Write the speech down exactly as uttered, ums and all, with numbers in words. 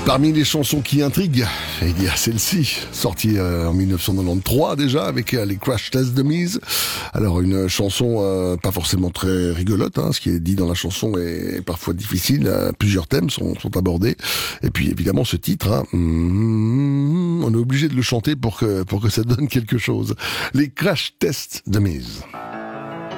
Parmi les chansons qui intriguent, il y a celle-ci, sortie euh, en dix-neuf cent quatre-vingt-treize déjà, avec euh, les Crash Test Dummies. Alors une chanson euh, pas forcément très rigolote, hein, ce qui est dit dans la chanson est parfois difficile, euh, plusieurs thèmes sont, sont abordés. Et puis évidemment ce titre, hein, mm, on est obligé de le chanter pour que, pour que ça donne quelque chose. Les Crash Test Dummies.